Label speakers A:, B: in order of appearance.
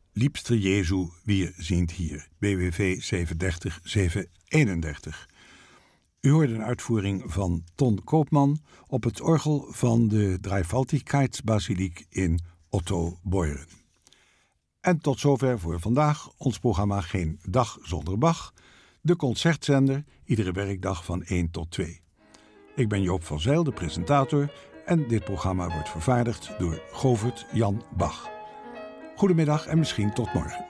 A: Liebster Jesu, wir sind hier, BWV 730 731. U hoorde een uitvoering van Ton Koopman op het orgel van de Dreifaltigkeitsbasiliek in Otto Beuren. En tot zover voor vandaag ons programma Geen Dag Zonder Bach, de concertzender, iedere werkdag van 1 tot 2. Ik ben Joop van Zijl, de presentator, en dit programma wordt vervaardigd door Govert Jan Bach. Goedemiddag en misschien tot morgen.